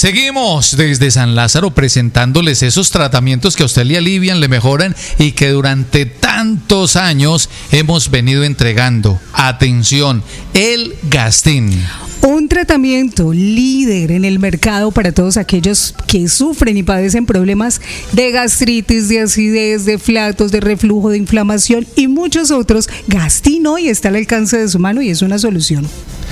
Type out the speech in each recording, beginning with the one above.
Seguimos desde San Lázaro presentándoles esos tratamientos que a usted le alivian, le mejoran y que durante tantos años hemos venido entregando. Atención, el Gastin. Un tratamiento líder en el mercado para todos aquellos que sufren y padecen problemas de gastritis, de acidez, de flatos, de reflujo, de inflamación y muchos otros. Gastin hoy está al alcance de su mano y es una solución.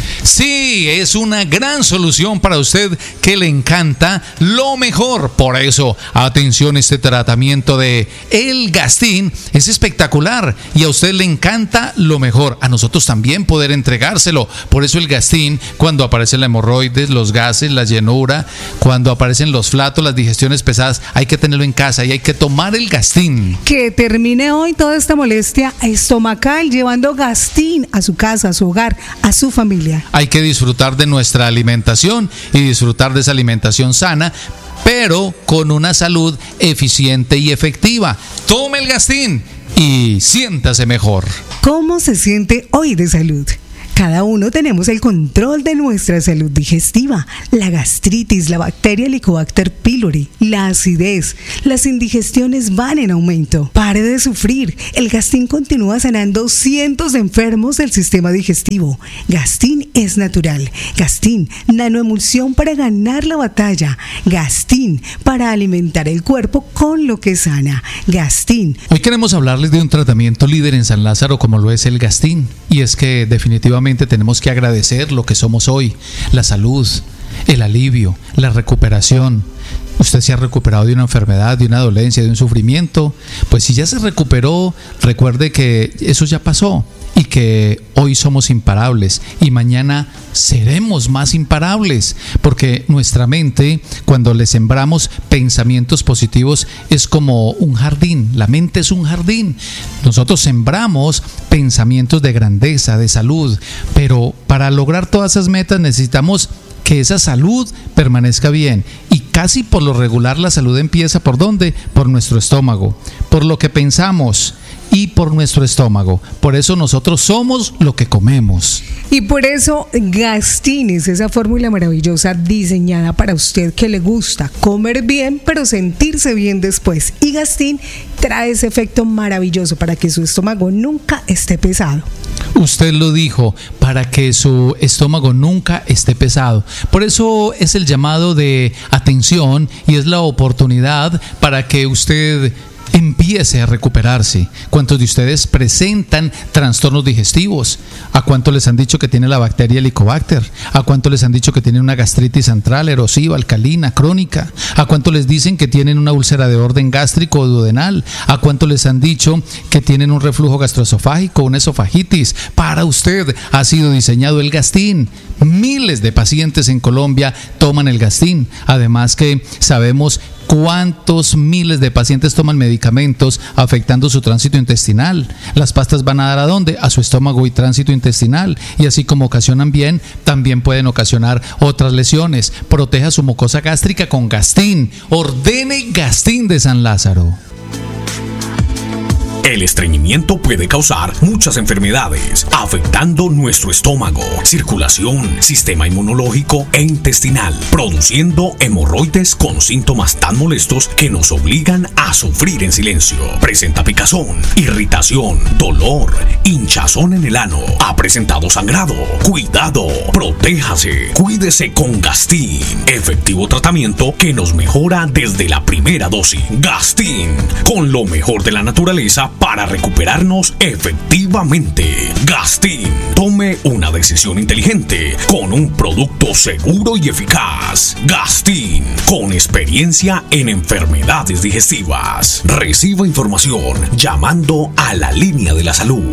Sí, es una gran solución para usted que le encanta lo mejor. Por eso, atención, este tratamiento de el Gastin es espectacular y a usted le encanta lo mejor. A nosotros también poder entregárselo. Por eso el Gastin, cuando aparece la hemorroides, los gases, la llenura, cuando aparecen los flatos, las digestiones pesadas, hay que tenerlo en casa y hay que tomar el Gastin. Que termine hoy toda esta molestia estomacal llevando Gastin a su casa, a su hogar, a su familia. Hay que disfrutar de nuestra alimentación y disfrutar de esa alimentación sana, pero con una salud eficiente y efectiva. Tome el Gastin y siéntase mejor. ¿Cómo se siente hoy de salud? Cada uno tenemos el control de nuestra salud digestiva. La gastritis, la bacteria Helicobacter pylori, la acidez, las indigestiones van en aumento. Pare de sufrir. El Gastin continúa sanando cientos de enfermos del sistema digestivo. Gastin es natural. Gastin, nanoemulsión para ganar la batalla. Gastin, para alimentar el cuerpo con lo que sana. Gastin. Hoy queremos hablarles de un tratamiento líder en San Lázaro como lo es el Gastin. Y es que definitivamente tenemos que agradecer lo que somos hoy, la salud, el alivio, la recuperación. Usted se ha recuperado de una enfermedad, de una dolencia, de un sufrimiento. Pues si ya se recuperó, recuerde que eso ya pasó y que hoy somos imparables y mañana seremos más imparables, porque nuestra mente, cuando le sembramos pensamientos positivos, es como un jardín. La mente es un jardín. Nosotros sembramos pensamientos de grandeza, de salud, pero para lograr todas esas metas necesitamos que esa salud permanezca bien, y casi por lo regular la salud empieza ¿por dónde? Por nuestro estómago, por lo que pensamos y por nuestro estómago. Por eso nosotros somos lo que comemos. Y por eso Gastin es esa fórmula maravillosa diseñada para usted que le gusta comer bien pero sentirse bien después. Y Gastin trae ese efecto maravilloso para que su estómago nunca esté pesado. Usted lo dijo, para que su estómago nunca esté pesado. Por eso es el llamado de atención y es la oportunidad para que usted empiece a recuperarse. ¿Cuántos de ustedes presentan trastornos digestivos? ¿A cuántos les han dicho que tiene la bacteria Helicobacter? ¿A cuántos les han dicho que tienen una gastritis central, erosiva, alcalina, crónica? ¿A cuántos les dicen que tienen una úlcera de orden gástrico o duodenal? ¿A cuántos les han dicho que tienen un reflujo gastroesofágico, una esofagitis? Para usted ha sido diseñado el Gastin. Miles de pacientes en Colombia toman el Gastin. Además que sabemos cuántos miles de pacientes toman medicamentos afectando su tránsito intestinal. Las pastas van a dar ¿a dónde? A su estómago y tránsito intestinal, y así como ocasionan bien, también pueden ocasionar otras lesiones. Proteja su mucosa gástrica con Gastin. Ordene Gastin de San Lázaro. El estreñimiento puede causar muchas enfermedades, afectando nuestro estómago, circulación, sistema inmunológico e intestinal, produciendo hemorroides con síntomas tan molestos que nos obligan a sufrir en silencio. Presenta picazón, irritación, dolor, hinchazón en el ano, ha presentado sangrado. Cuidado, protéjase, cuídese con Gastin. Efectivo tratamiento que nos mejora desde la primera dosis. Gastin, con lo mejor de la naturaleza para recuperarnos efectivamente. Gastin, tome una decisión inteligente con un producto seguro y eficaz. Gastin, con experiencia en enfermedades digestivas. Reciba información llamando a la línea de la salud.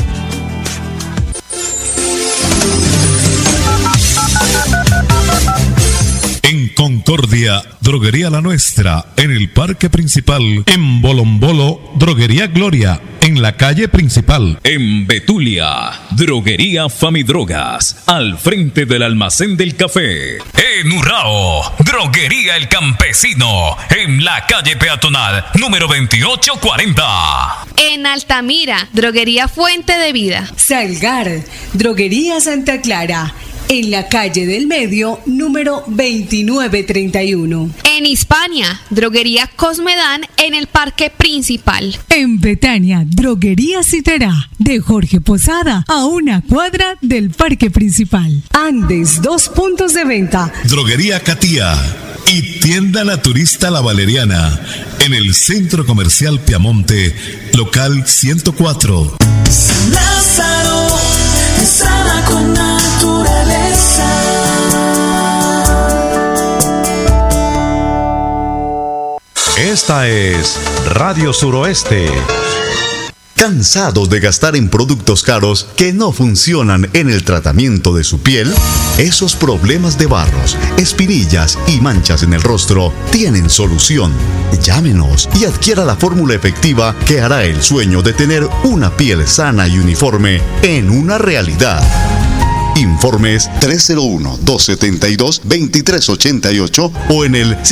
En Concordia, Droguería La Nuestra, en el Parque Principal. En Bolombolo, Droguería Gloria, en la calle principal. En Betulia, Droguería Famidrogas, al frente del almacén del café. En Urrao, Droguería El Campesino, en la calle peatonal número 2840. En Altamira, Droguería Fuente de Vida. Salgar, Droguería Santa Clara. en la calle del Medio, número 2931. En Hispania, Droguería Cosmedán en el Parque Principal. En Betania, Droguería Citerá, de Jorge Posada, a una cuadra del Parque Principal. Andes, 2 puntos de venta. Droguería Catía y Tienda Naturista La Valeriana en el Centro Comercial Piamonte, local 104. San Lázaro, sana con naturaleza. Esta es Radio Suroeste. ¿Cansados de gastar en productos caros que no funcionan en el tratamiento de su piel? Esos problemas de barros, espinillas y manchas en el rostro tienen solución. Llámenos y adquiera la fórmula efectiva que hará el sueño de tener una piel sana y uniforme en una realidad. Informes 301-272-2388 o en el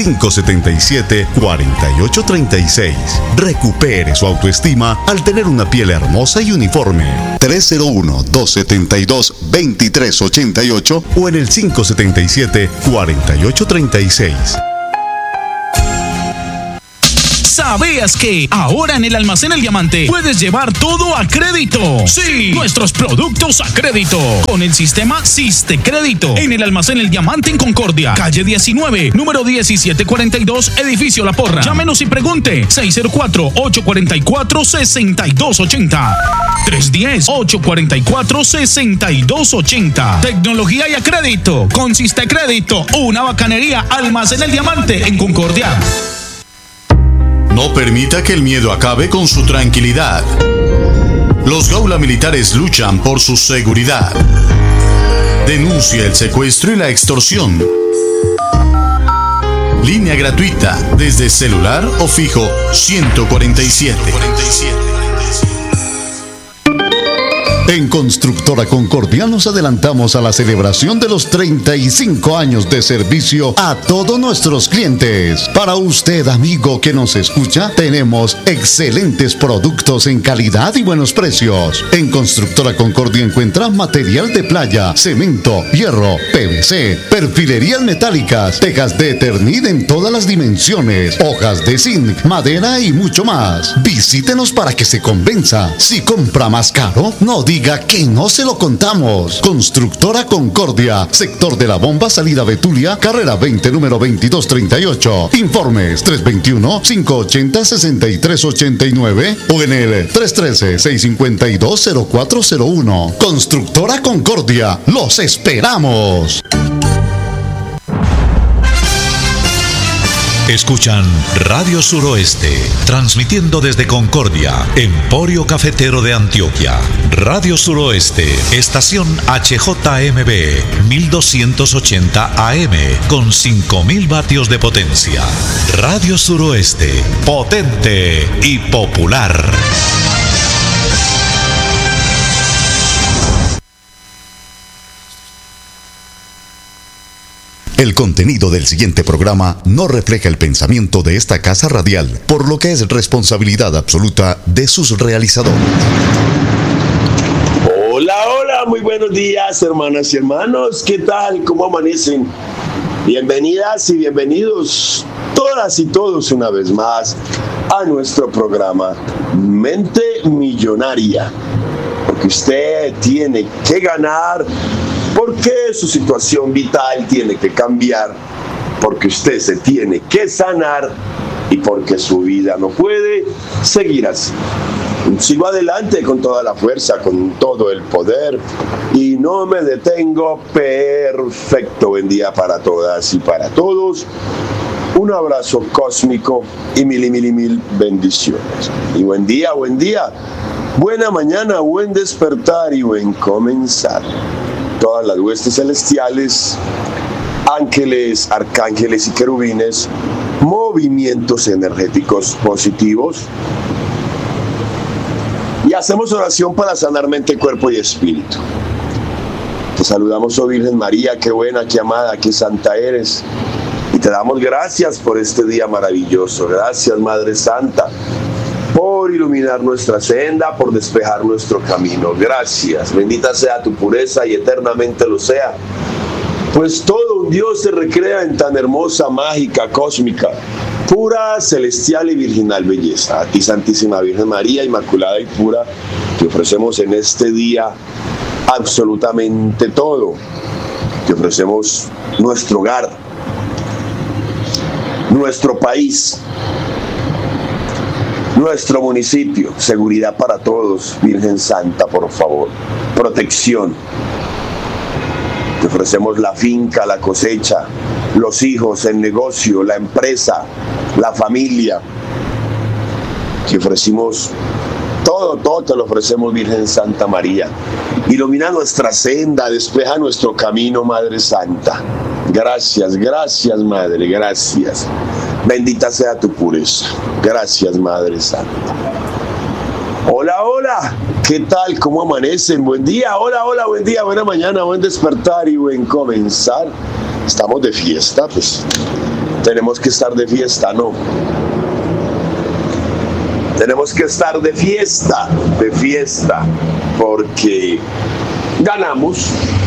577-4836. Recupere su autoestima al tener una piel hermosa y uniforme. 301-272-2388 o en el 577-4836. ¿Sabías que ahora en el Almacén El Diamante puedes llevar todo a crédito? Sí, nuestros productos a crédito con el sistema Siste Crédito en el Almacén El Diamante en Concordia, calle 19, número 1742, edificio La Porra. Llámenos y pregunte 604-844-6280. 310-844-6280. Tecnología y a crédito con Siste Crédito, una bacanería. Almacén El Diamante en Concordia. No permita que el miedo acabe con su tranquilidad. Los Gaula Militares luchan por su seguridad. Denuncia el secuestro y la extorsión. Línea gratuita desde celular o fijo 147. En Constructora Concordia nos adelantamos a la celebración de los 35 años de servicio a todos nuestros clientes. Para usted, amigo que nos escucha, tenemos excelentes productos en calidad y buenos precios. En Constructora Concordia encuentra material de playa, cemento, hierro, PVC, perfilerías metálicas, tejas de Eternit en todas las dimensiones, hojas de zinc, madera y mucho más. Visítenos para que se convenza. Si compra más caro, no diga que no se lo contamos. Constructora Concordia, sector de la Bomba, salida Betulia, carrera 20, número 2238. Informes 321-580-6389 o en el 313-652-0401. Constructora Concordia, los esperamos. Escuchan Radio Suroeste, transmitiendo desde Concordia, Emporio Cafetero de Antioquia. Radio Suroeste, estación HJMB, 1280 AM, con 5000 vatios de potencia. Radio Suroeste, potente y popular. El contenido del siguiente programa no refleja el pensamiento de esta casa radial, por lo que es responsabilidad absoluta de sus realizadores. Hola, hola, muy buenos días, hermanas y hermanos. ¿Qué tal? ¿Cómo amanecen? Bienvenidas y bienvenidos todas y todos una vez más a nuestro programa Mente Millonaria. Porque usted tiene que ganar, porque su situación vital tiene que cambiar, porque usted se tiene que sanar y porque su vida no puede seguir así. Sigo adelante con toda la fuerza, con todo el poder y no me detengo. Perfecto, buen día para todas y para todos. Un abrazo cósmico y mil bendiciones. Y buen día, buena mañana, buen despertar y buen comenzar. Todas las huestes celestiales, ángeles, arcángeles y querubines, movimientos energéticos positivos. Y hacemos oración para sanar mente, cuerpo y espíritu. Te saludamos, oh Virgen María, qué buena, qué amada, qué santa eres. Y te damos gracias por este día maravilloso. Gracias, Madre Santa, por iluminar nuestra senda, por despejar nuestro camino. Gracias, bendita sea tu pureza y eternamente lo sea. pues todo un Dios se recrea en tan hermosa, mágica, cósmica, pura, celestial y virginal belleza. A ti, Santísima Virgen María, Inmaculada y pura, te ofrecemos en este día absolutamente todo. Te ofrecemos nuestro hogar, nuestro país, nuestro municipio, seguridad para todos, Virgen Santa, por favor, protección. Te ofrecemos la finca, la cosecha, los hijos, el negocio, la empresa, la familia. Te ofrecimos todo te lo ofrecemos, Virgen Santa María. Ilumina nuestra senda, despeja nuestro camino, Madre Santa. Gracias, Madre, gracias. Bendita sea tu pureza. Gracias, Madre Santa. Hola, ¿qué tal? ¿Cómo amanecen? Buen día, hola, buen día, buena mañana, buen despertar y buen comenzar. Estamos de fiesta, pues tenemos que estar de fiesta, ¿no? Tenemos que estar de fiesta, porque ganamos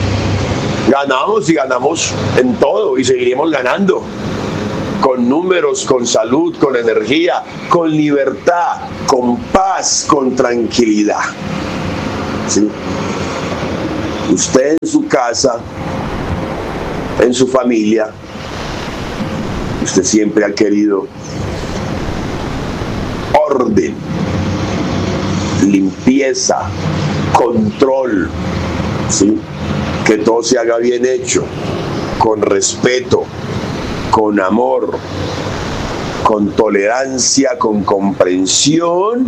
y ganamos en todo y seguiremos ganando. Con números, con salud, con energía, con libertad, con paz, con tranquilidad. ¿Sí? Usted en su casa, en su familia, usted siempre ha querido orden, limpieza, control, ¿sí? Que todo se haga bien hecho, con respeto, con amor, con tolerancia, con comprensión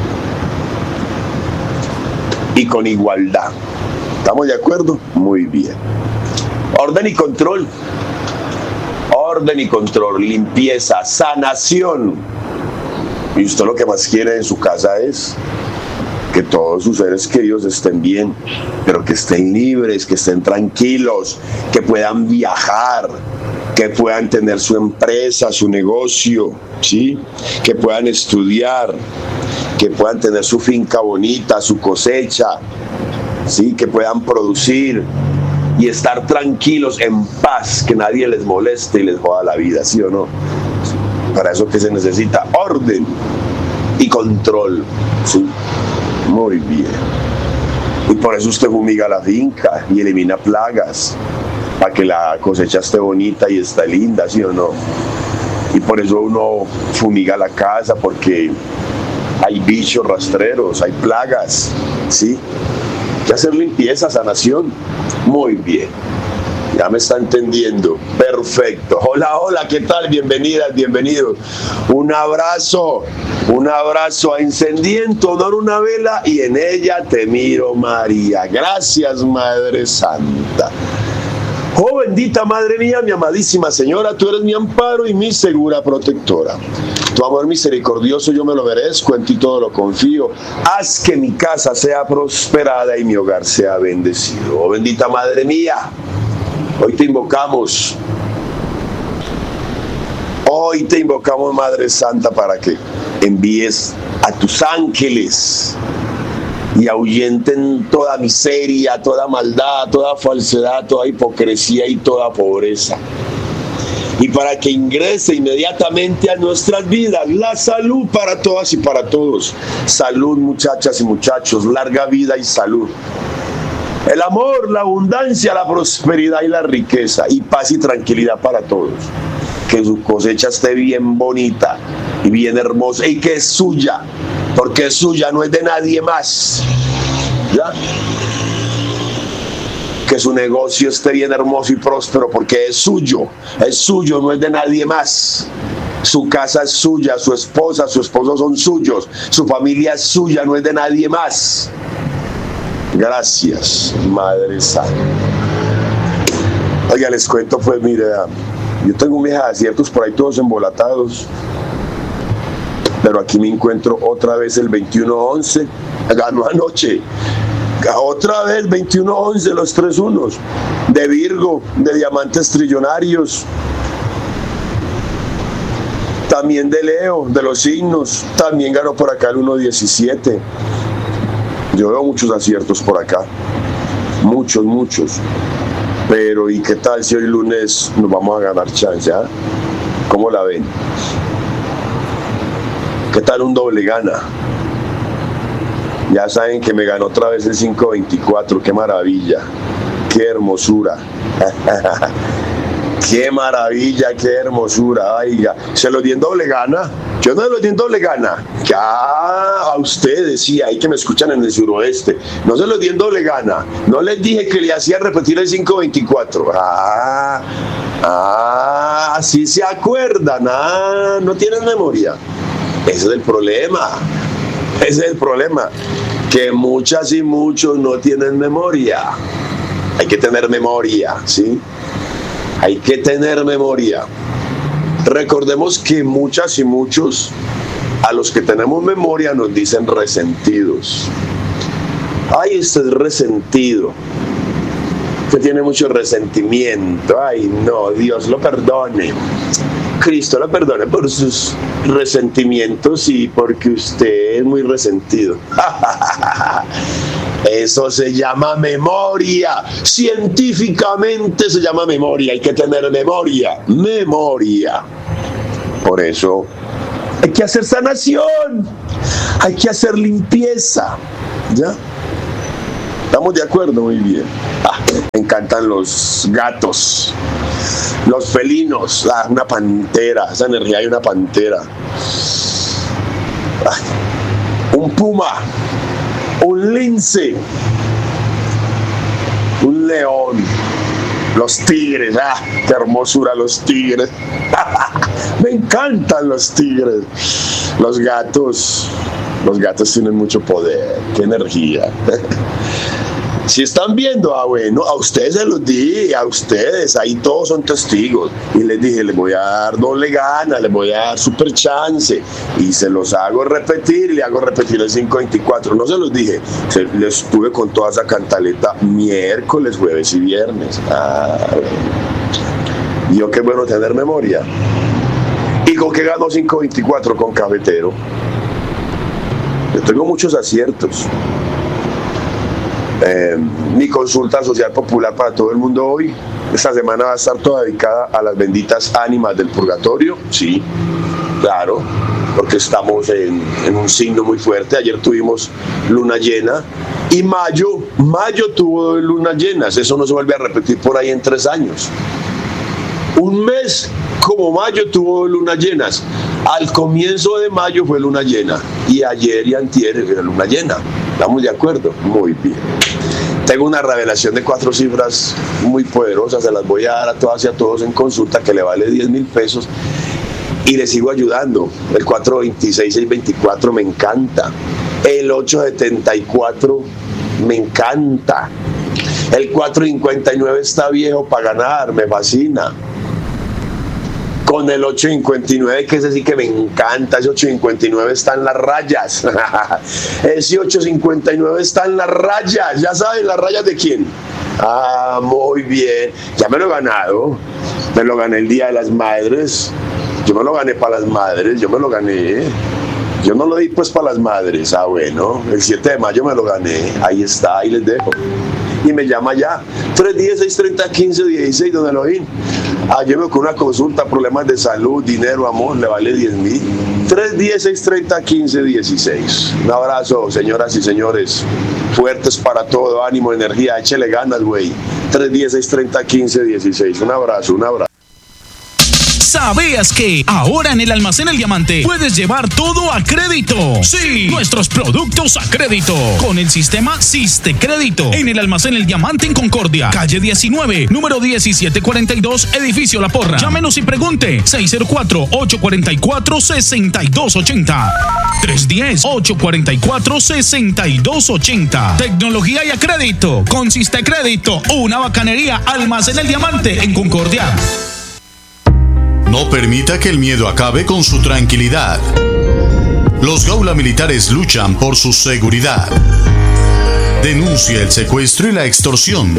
y con igualdad. ¿Estamos de acuerdo? Muy bien. Orden y control. Orden y control, limpieza, sanación. Y usted lo que más quiere en su casa es que todos sus seres queridos estén bien, pero que estén libres, que estén tranquilos, que puedan viajar, que puedan tener su empresa, su negocio, ¿sí? Que puedan estudiar, que puedan tener su finca bonita, su cosecha, ¿sí? Que puedan producir y estar tranquilos, en paz, que nadie les moleste y les joda la vida, ¿sí o no? Para eso que se necesita orden y control, ¿sí? Muy bien. Y por eso usted fumiga la finca y elimina plagas, para que la cosecha esté bonita y esté linda, ¿sí o no? Y por eso uno fumiga la casa, porque hay bichos rastreros, hay plagas, ¿sí? Hay que hacer limpieza, sanación. Muy bien. Ya me está entendiendo. Perfecto. Hola, ¿qué tal? Bienvenidas, bienvenidos. Un abrazo. Encendí en tu honor una vela y en ella te miro, María. Gracias, Madre Santa. Oh, bendita Madre mía, mi amadísima Señora, tú eres mi amparo y mi segura protectora. Tu amor misericordioso yo me lo merezco, en ti todo lo confío. Haz que mi casa sea prosperada y mi hogar sea bendecido. Oh, bendita Madre mía, hoy te invocamos. Hoy te invocamos, Madre Santa, para que envíes a tus ángeles y ahuyenten toda miseria, toda maldad, toda falsedad, toda hipocresía y toda pobreza. Y para que ingrese inmediatamente a nuestras vidas la salud para todas y para todos. Salud, muchachas y muchachos, larga vida y salud. El amor, la abundancia, la prosperidad y la riqueza, y paz y tranquilidad para todos. Que su cosecha esté bien bonita y bien hermosa, y que es suya, porque es suya, no es de nadie más. ¿Ya? Que su negocio esté bien hermoso y próspero, porque es suyo, no es de nadie más. Su casa es suya, su esposa, su esposo son suyos, su familia es suya, no es de nadie más. Gracias, Madre Santa. Oiga, les cuento, pues, mire, yo tengo un viaje de aciertos por ahí todos embolatados, pero aquí me encuentro otra vez el 21-11, ganó anoche, otra vez 21-11, los 3 unos, de Virgo, de diamantes trillonarios, también de Leo, de los signos, también ganó por acá el 1-17. Yo veo muchos aciertos por acá, muchos. Pero ¿y qué tal si hoy lunes nos vamos a ganar chance? ¿Ah? ¿Cómo la ven? ¿Qué tal un doble gana? Ya saben que me ganó otra vez el 524, qué maravilla, qué hermosura. Qué maravilla, qué hermosura. Oiga, se lo di en doble gana. Yo no se lo di en doble gana. Ya a ustedes, sí, ahí que me escuchan en el suroeste. No se lo di en doble gana. No les dije que le hacía repetir el 524. Sí se acuerdan. No tienen memoria. Ese es el problema. Ese es el problema. Que muchas y muchos no tienen memoria. Hay que tener memoria, ¿sí? Hay que tener memoria. Recordemos que muchas y muchos a los que tenemos memoria nos dicen resentidos. Ay, usted es resentido. Usted tiene mucho resentimiento. Ay, no, Dios lo perdone. Cristo lo perdone por sus resentimientos y porque usted es muy resentido. Eso se llama memoria. Científicamente se llama memoria. Hay que tener memoria. Memoria. Por eso hay que hacer sanación. Hay que hacer limpieza. ¿Ya? ¿Estamos de acuerdo? Muy bien. Me encantan los gatos. Los felinos. Una pantera. Esa energía hay una pantera. Un puma. Un lince, un león, los tigres, qué hermosura los tigres. Me encantan los tigres. Los gatos tienen mucho poder, qué energía. Si están viendo, bueno, a ustedes se los di, a ustedes, ahí todos son testigos. Y les dije, les voy a dar doble gana, les voy a dar super chance. Y se los hago repetir, le hago repetir el 524. No se los dije, les estuve con toda esa cantaleta miércoles, jueves y viernes. Y yo qué bueno tener memoria. ¿Y con qué ganó 524? Con Cafetero. Yo tengo muchos aciertos. Mi consulta social popular para todo el mundo hoy, esta semana va a estar toda dedicada a las benditas ánimas del purgatorio. Sí, claro, porque estamos en un signo muy fuerte. Ayer tuvimos luna llena y mayo tuvo lunas llenas. Eso no se vuelve a repetir por ahí en 3 años. Un mes como mayo tuvo lunas llenas. Al comienzo de mayo fue luna llena y ayer y antier fue luna llena. ¿Estamos de acuerdo? Muy bien. Tengo una revelación de 4 cifras muy poderosas, se las voy a dar a todas y a todos en consulta, que le vale 10,000 pesos y le sigo ayudando. El 426-624 me encanta. El 874 me encanta. El 459 está viejo para ganar, me fascina. Con el 859, que ese sí que me encanta, ese 859 está en las rayas. Ese 859 está en las rayas. ¿Ya saben las rayas de quién? Muy bien. Ya me lo he ganado. Me lo gané el Día de las Madres. Yo me lo gané para las madres. Yo me lo gané. Yo no lo di pues para las madres. Bueno, el 7 de mayo me lo gané. Ahí está, ahí les dejo. Y me llama ya 310-630-1516, don Elohim. Lléveme con una consulta, problemas de salud, dinero, amor, le vale 10,000. 310-630-1516. Un abrazo, señoras y señores. Fuertes para todo, ánimo, energía, échele ganas, güey. 310-630-1516. Un abrazo, un abrazo. ¿Sabías que ahora en el Almacén El Diamante puedes llevar todo a crédito? Sí, nuestros productos a crédito con el sistema SisteCrédito en el Almacén El Diamante en Concordia, calle 19, número 1742, edificio La Porra. Llámenos y pregunte 604-844-6280. 310-844-6280. Tecnología y a crédito con SisteCrédito, una bacanería. Almacén El Diamante en Concordia. No permita que el miedo acabe con su tranquilidad. Los Gaula Militares luchan por su seguridad. Denuncia el secuestro y la extorsión.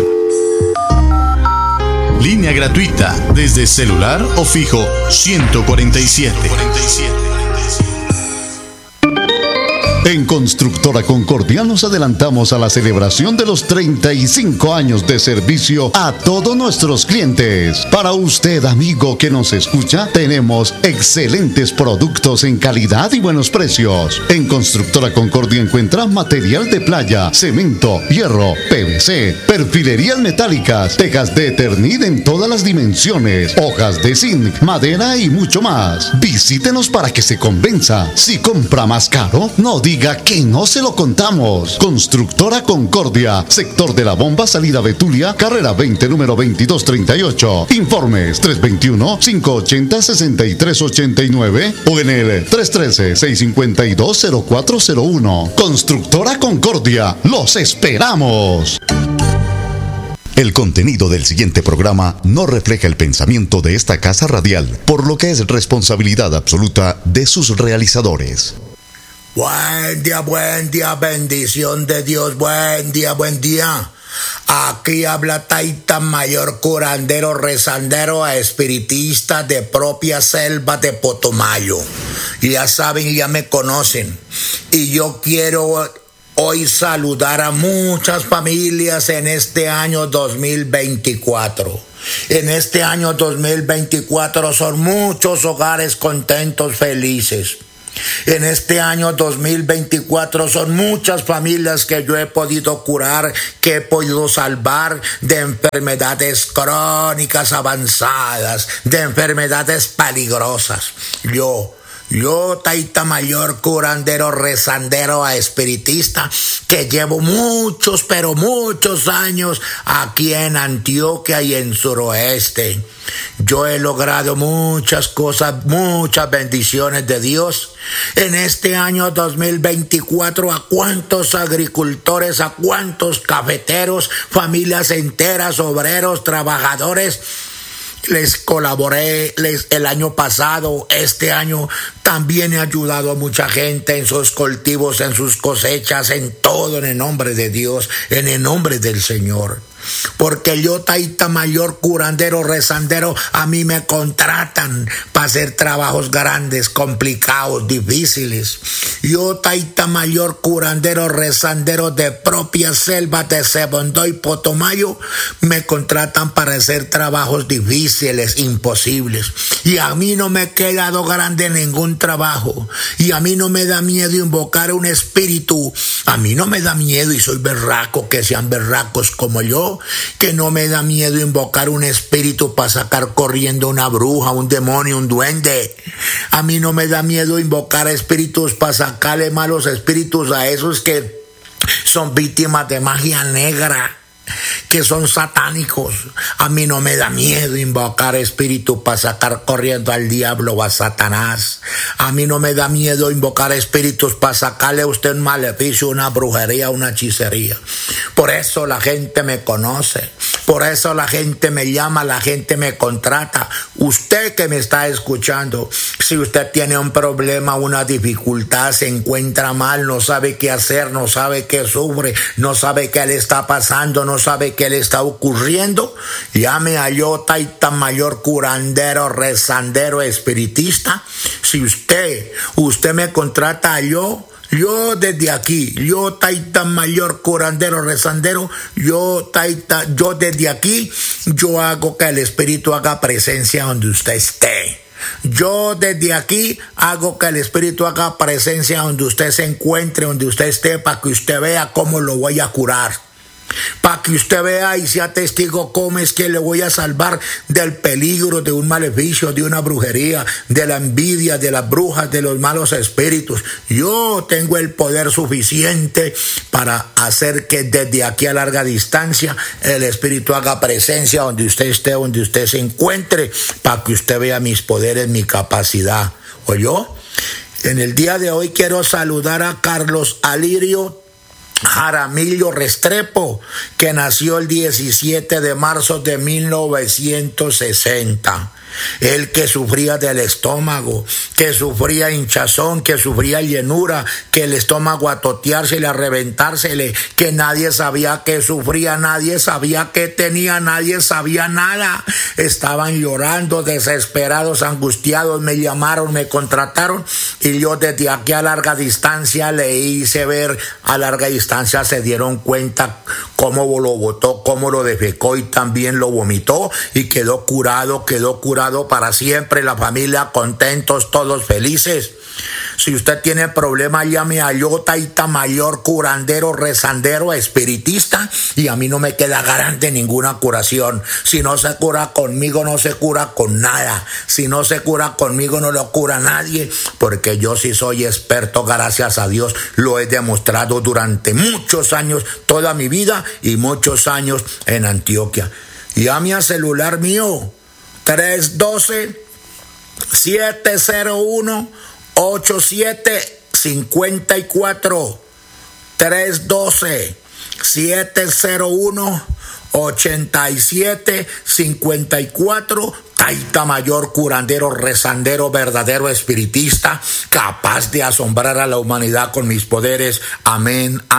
Línea gratuita desde celular o fijo 147. En Constructora Concordia nos adelantamos a la celebración de los 35 años de servicio a todos nuestros clientes. Para usted, amigo que nos escucha, tenemos excelentes productos en calidad y buenos precios. En Constructora Concordia encuentra material de playa, cemento, hierro, PVC, perfilerías metálicas, tejas de Eternit en todas las dimensiones, hojas de zinc, madera y mucho más. Visítenos para que se convenza. Si compra más caro, no diga que no se lo contamos. Constructora Concordia, sector de la Bomba, salida Betulia, carrera 20, número 2238. Informes 321-580-6389 o en el 313-652-0401. Constructora Concordia, los esperamos. El contenido del siguiente programa no refleja el pensamiento de esta casa radial, por lo que es responsabilidad absoluta de sus realizadores. Buen día, bendición de Dios, buen día. Aquí habla Taita Mayor, curandero, rezandero, espiritista de propia selva de Potomayo. Ya saben, ya me conocen. Y yo quiero hoy saludar a muchas familias en este año 2024. En este año 2024 son muchos hogares contentos, felices. En este año 2024 son muchas familias que yo he podido curar, que he podido salvar de enfermedades crónicas avanzadas, de enfermedades peligrosas. Yo, Taita Mayor, curandero, rezandero, espiritista, que llevo muchos, pero muchos años aquí en Antioquia y en Suroeste. Yo he logrado muchas cosas, muchas bendiciones de Dios. En este año 2024, a cuántos agricultores, a cuántos cafeteros, familias enteras, obreros, trabajadores, les colaboré el año pasado. Este año también he ayudado a mucha gente en sus cultivos, en sus cosechas, en todo, en el nombre de Dios, en el nombre del Señor. Porque yo, Taita Mayor, curandero, rezandero, a mí me contratan para hacer trabajos grandes, complicados, difíciles. Yo, Taita Mayor, curandero, rezandero de propia selva de Cebondó y Potomayo, me contratan para hacer trabajos difíciles, imposibles. Y a mí no me he quedado grande ningún trabajo. Y a mí no me da miedo invocar un espíritu. A mí no me da miedo, y soy berraco, que sean berracos como yo, que no me da miedo invocar un espíritu para sacar corriendo una bruja, un demonio, un duende. A mí no me da miedo invocar espíritus para sacarle malos espíritus a esos que son víctimas de magia negra, que son satánicos. A mí no me da miedo invocar espíritu para sacar corriendo al diablo o a Satanás. A mí no me da miedo invocar espíritus para sacarle a usted un maleficio, una brujería, una hechicería. Por eso la gente me conoce, por eso la gente me llama, la gente me contrata. Usted que me está escuchando, si usted tiene un problema, una dificultad, se encuentra mal, no sabe qué hacer, no sabe qué sufre, no sabe qué le está pasando, no sabe qué le está ocurriendo, llame a yo, Taita Mayor, curandero, rezandero, espiritista. Si usted me contrata a yo desde aquí, yo, Taita Mayor, curandero, rezandero, yo desde aquí, yo hago que el espíritu haga presencia donde usted esté. Yo desde aquí hago que el espíritu haga presencia donde usted se encuentre, donde usted esté, para que usted vea cómo lo voy a curar. Para que usted vea y sea testigo cómo es que le voy a salvar del peligro de un maleficio, de una brujería, de la envidia, de las brujas, de los malos espíritus. Yo tengo el poder suficiente para hacer que desde aquí a larga distancia el espíritu haga presencia donde usted esté, donde usted se encuentre, para que usted vea mis poderes, mi capacidad. ¿Oyó? En el día de hoy quiero saludar a Carlos Alirio Jaramillo Restrepo, que nació el 17 de marzo de 1960. Él que sufría del estómago, que sufría hinchazón, que sufría llenura, que el estómago a toteársele, a reventársele, que nadie sabía que sufría, nadie sabía que tenía, nadie sabía nada. Estaban llorando, desesperados, angustiados, me llamaron, me contrataron y yo desde aquí a larga distancia le hice ver, a larga distancia se dieron cuenta cómo lo botó, cómo lo defecó y también lo vomitó y quedó curado para siempre, la familia contentos, todos felices. Si usted tiene problemas, llame a yo, Taita Mayor, curandero, rezandero, espiritista, y a mí no me queda garante ninguna curación. Si no se cura conmigo, no se cura con nada. Si no se cura conmigo, no lo cura nadie, porque yo sí soy experto, gracias a Dios. Lo he demostrado durante muchos años, toda mi vida y muchos años en Antioquia. Llame al celular mío, 312-701-8754. 312-701-8754. Taita Mayor, curandero, rezandero, verdadero espiritista, capaz de asombrar a la humanidad con mis poderes. Amén.